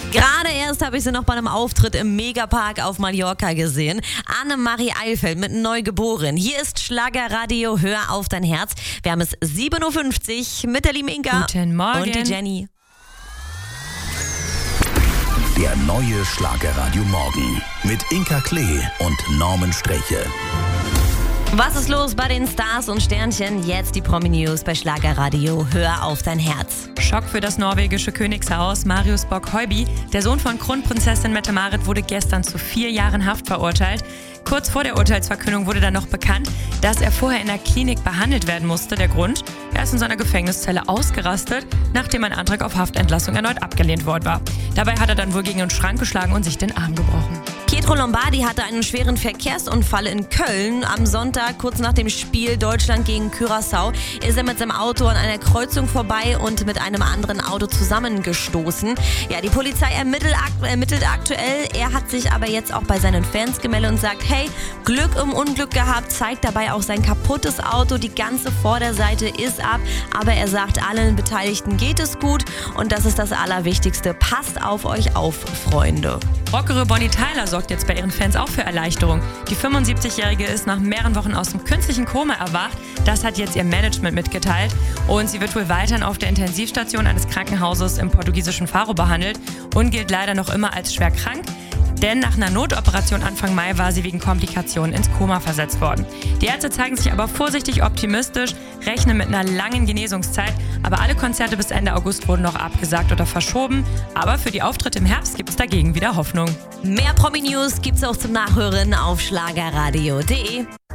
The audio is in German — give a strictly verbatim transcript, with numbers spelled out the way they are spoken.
Gerade erst habe ich sie noch bei einem Auftritt im Megapark auf Mallorca gesehen. Annemarie Eilfeld mit Neugeboren. Hier ist Schlagerradio, hör auf dein Herz. Wir haben es sieben Uhr fünfzig mit der lieben Inka. Guten Morgen. Und die Jenny. Der neue Schlagerradio Morgen mit Inka Klee und Norman Streche. Was ist los bei den Stars und Sternchen? Jetzt die Promi-News bei Schlagerradio. Hör auf dein Herz. Schock für das norwegische Königshaus. Marius Bock-Høiby, der Sohn von Kronprinzessin Mette-Marit, wurde gestern zu vier Jahren Haft verurteilt. Kurz vor der Urteilsverkündung wurde dann noch bekannt, dass er vorher in der Klinik behandelt werden musste. Der Grund? Er ist in seiner Gefängniszelle ausgerastet, nachdem ein Antrag auf Haftentlassung erneut abgelehnt worden war. Dabei hat er dann wohl gegen den Schrank geschlagen und sich den Arm gebrochen. Pietro Lombardi hatte einen schweren Verkehrsunfall in Köln. Am Sonntag, kurz nach dem Spiel Deutschland gegen Curaçao, ist er mit seinem Auto an einer Kreuzung vorbei und mit einem anderen Auto zusammengestoßen. Ja, die Polizei ermittelt, ermittelt aktuell. Er hat sich aber jetzt auch bei seinen Fans gemeldet und sagt, hey, Glück im Unglück gehabt, zeigt dabei auch sein kaputtes Auto. Die ganze Vorderseite ist ab, aber er sagt, allen Beteiligten geht es gut und das ist das Allerwichtigste. Passt auf euch auf, Freunde. Rockere Bonnie Tyler sorgt jetzt bei ihren Fans auch für Erleichterung. Die fünfundsiebzigjährige ist nach mehreren Wochen aus dem künstlichen Koma erwacht. Das hat jetzt ihr Management mitgeteilt. Und sie wird wohl weiterhin auf der Intensivstation eines Krankenhauses im portugiesischen Faro behandelt und gilt leider noch immer als schwer krank. Denn nach einer Notoperation Anfang Mai war sie wegen Komplikationen ins Koma versetzt worden. Die Ärzte zeigen sich aber vorsichtig optimistisch, rechnen mit einer langen Genesungszeit. Aber alle Konzerte bis Ende August wurden noch abgesagt oder verschoben. Aber für die Auftritte im Herbst gibt es dagegen wieder Hoffnung. Mehr Promi-News gibt's auch zum Nachhören auf schlagerradio punkt de.